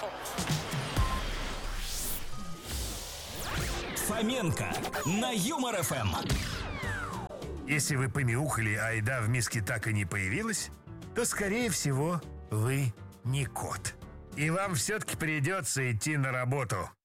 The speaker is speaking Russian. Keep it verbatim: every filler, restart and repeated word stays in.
Фоменко на Юмор эф эм. Если вы помяукали, а еда в миске так и не появилась, то, скорее всего, вы не кот. И вам все-таки придется идти на работу.